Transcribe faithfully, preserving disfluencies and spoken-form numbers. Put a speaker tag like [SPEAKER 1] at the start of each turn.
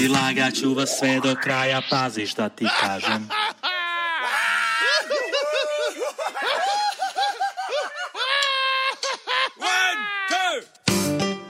[SPEAKER 1] I lagaću vas sve do kraja, pazi šta ti kažem.